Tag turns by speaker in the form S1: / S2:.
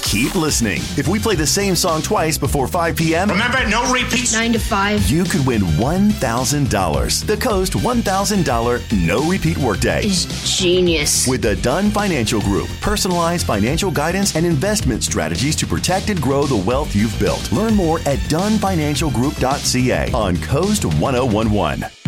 S1: keep listening. If we play the same song twice before 5 p.m.,
S2: remember, no repeats.
S3: 9 to 5.
S1: You could win $1,000. The Coast $1,000 no repeat workday
S3: Is genius.
S1: with the Dunn Financial Group. Personalized financial guidance and investment strategies to protect and grow the wealth you've built. Learn more at DunnFinancialGroup.ca on Coast 1011.